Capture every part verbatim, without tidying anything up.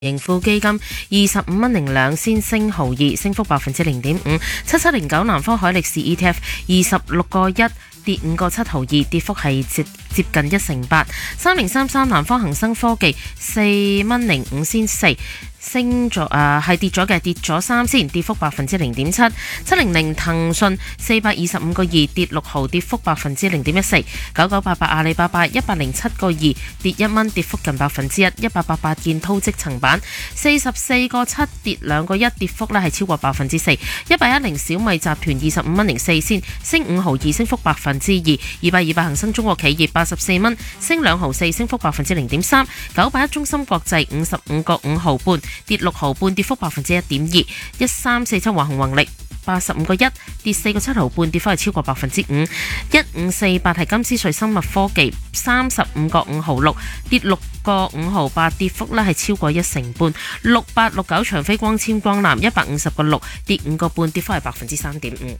盈富基金二十五蚊零兩仙升毫二，升幅百分之零點五。七七零九南方海力士 E T F 二十六個一跌五個七毫二，跌幅係接接近一成八。三零三三南方恒生科技四蚊零五仙四。升咗啊，係跌咗嘅，跌咗三仙，跌幅百分之零點七。七零零騰訊四百二十五個二跌六毫，跌幅百分之零點一四。九九八八阿里巴巴一百零七個二跌一蚊，跌幅近百分之一。一百八八建滔積層板四十四個七跌兩個一，跌幅呢係超過百分之四。一百一零小米集團二十五蚊零四仙，升五毫二，升幅百分之二。二百二百恒生中國企業八十四蚊，升兩毫四，升幅百分之零點三。九百一中芯國際五十五個五毫半。跌六毫半，跌幅百分之一點二。一三四七華虹宏力八十五個一跌四個七毫半，跌幅係超過百分之五。一五四八係金斯瑞生物科技三十五個五毫六跌六個五毫八，跌幅呢係超過一成半。六八六九長飛光纖光纜一百五十個六跌五個半，跌幅係百分之三點五。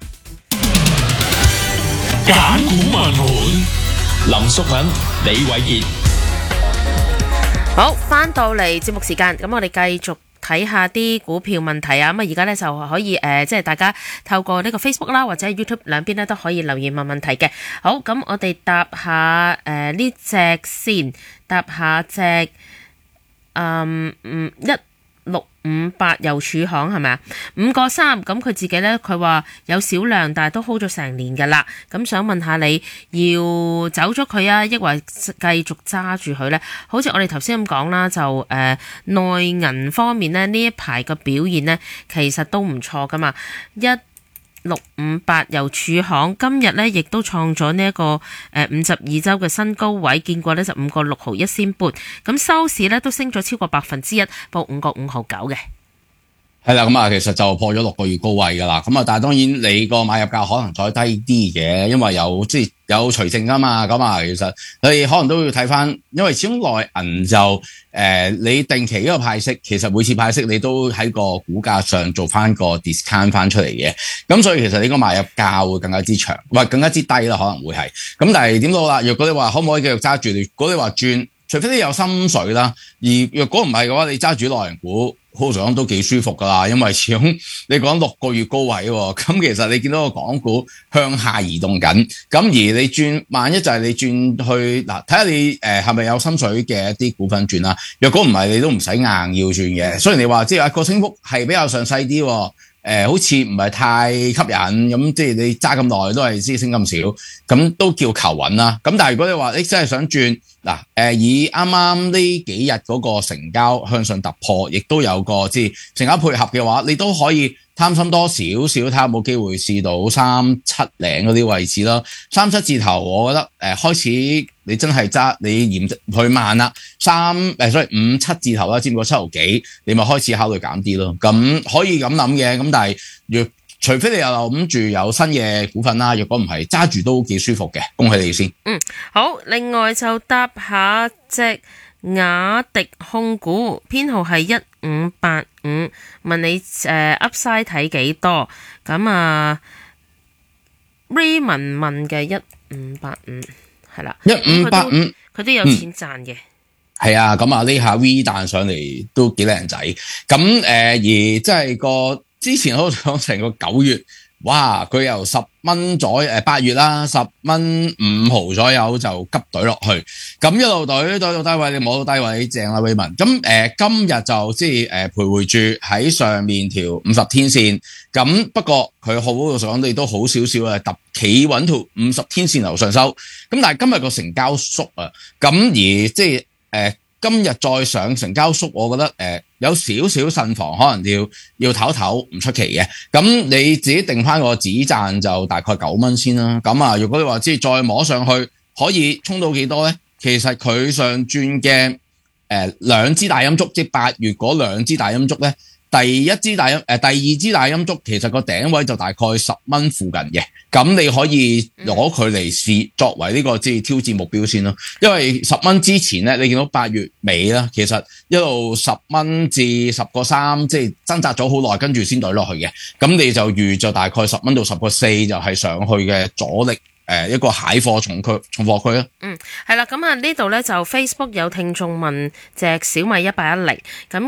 揀股問盤，林淑敏、李偉傑。 好，翻到嚟節目時間，咁我哋繼續睇下啲股票問題啊。咁啊，而家咧就可以誒、呃，即係大家透過呢個 Facebook 啦，或者 YouTube 兩邊咧都可以留言問問題嘅。好，咁我哋答下誒呢隻先，答下隻嗯嗯一六五八郵儲行係咪啊？五個三，咁佢自己呢，佢話有少量，但係都 hold 咗成年㗎啦。咁想問下你要走咗佢啊，抑或繼續揸住佢呢？好似我哋頭先咁講啦，就誒、呃、內銀方面呢，呢一排嘅表現呢，其實都唔錯㗎嘛。一六五八郵儲行今日呢亦都創咗呢一個誒五十二周嘅新高位，見過呢就五個六毫一仙半，咁收市呢都升咗超過百分之一，報五個五毫九嘅。 係啦，咁啊，其實就破咗六個月高位噶啦，咁啊，但係當然你個買入價可能再低啲嘅，因為有即係有除淨噶嘛，咁啊，其實你可能都要睇翻，因為始終內銀就誒、呃，你定期嗰個派息，其實每次派息你都喺個股價上做翻個 discount 翻出嚟嘅，咁所以其實你個買入價會更加之長，或更加之低啦，可能會係，咁但係點都好啦，若果你話可唔可以繼續揸住，如果你話轉，除非你有心水啦，而若果唔係嘅話，你揸住內銀股。好想都幾舒服噶啦，因為始終你講六個月高位喎，咁其實你見到個港股向下移動緊，咁而你轉，萬一就係你轉去嗱，睇下你誒係咪有心水嘅一啲股份轉啦。若果唔係，你都唔使硬要轉嘅。雖然你話即係個升幅係比較上細啲，誒、呃、好似唔係太吸引，咁即係你揸咁耐都係先升咁少，咁都叫求穩啦。咁但係如果你話你真係想轉，嗱，誒以啱啱呢幾日嗰個成交向上突破，亦都有個即係成交配合嘅話，你都可以貪心多少少，睇下有冇機會試到三七零嗰啲位置啦。三七字頭，我覺得誒、呃、開始你真係揸你嫌佢慢啦，三誒所以五七字頭啦，佔過七毫幾，你咪開始考慮減啲咯。咁可以咁諗嘅，咁但係若除非你又諗住有新嘅股份啦，若果唔係揸住都幾舒服嘅，恭喜你先。 嗯，好，另外就搭下隻雅迪控股，編號係一五八五，問你誒、呃、Upside 睇幾多？咁啊 Raymond 問嘅一五八五係啦， 一五八五佢都有錢賺嘅。 係、嗯、啊，咁啊呢下 V 彈上嚟都幾靚仔，咁誒、呃、而即係個。之前我講成個九月，哇！佢由十蚊左誒八月啦，十蚊五毫左右就急懟落去，咁一路懟懟到低位，你摸到低位正啦 Raymond。咁誒、呃、今日就即係誒徘徊住喺上面條五十天線，咁不過佢好老實講，你都好少少啊，突企穩條五十天線樓上收。咁但係今日個成交縮啊，咁而即係誒。呃今日再上成交縮，我覺得誒、呃、有少少慎防，可能要要唞唞唔出奇嘅。咁你自己定翻個止賺就大概九蚊先啦。咁啊，如果你話即係再摸上去，可以衝到幾多咧？其實佢上轉嘅誒兩支大陰燭，即係八月嗰兩支大陰燭咧。第一支大陰誒、呃，第二支大陰燭，其實個頂位就大概十蚊附近嘅，咁你可以攞佢嚟試作為呢、這個即係挑戰目標先咯。因為十蚊之前咧，你見到八月尾啦，其實一路十蚊至十個三，即係掙扎咗好耐，跟住先懟落去嘅。咁你就預就大概十蚊到十個四就係上去嘅阻力誒一個蟹貨重區重貨區啊。 嗯，係啦，咁啊呢度咧就 Facebook 有聽眾問隻小米一八一零咁。